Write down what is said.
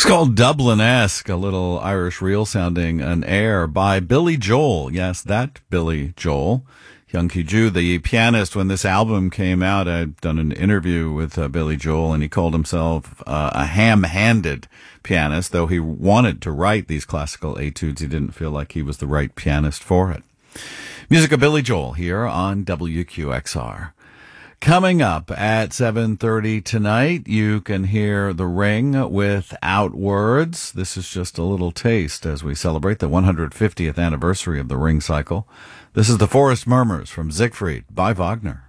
It's called Dublin-esque, a little Irish reel sounding an air by Billy Joel. Yes, that Billy Joel. Young Jew, the pianist, when this album came out, I'd done an interview with Billy Joel, and he called himself a ham-handed pianist. Though he wanted to write these classical etudes, he didn't feel like he was the right pianist for it. Music of Billy Joel here on WQXR. Coming up at 7:30 tonight, you can hear The Ring without words. This is just a little taste as we celebrate the 150th anniversary of the Ring cycle. This is The Forest Murmurs from Siegfried by Wagner.